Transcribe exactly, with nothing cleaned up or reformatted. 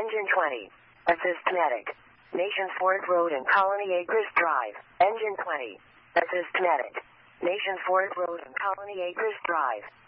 Engine twenty. Assist medic. Nation Fort Road and Colony Acres Drive. Engine twenty. Assist medic. Nation Fort Road and Colony Acres Drive.